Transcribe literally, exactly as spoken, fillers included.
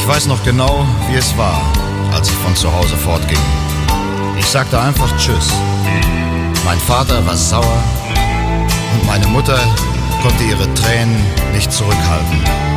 Ich weiß noch genau, wie es war, als ich von zu Hause fortging. Ich sagte einfach Tschüss. Mein Vater war sauer und meine Mutter konnte ihre Tränen nicht zurückhalten.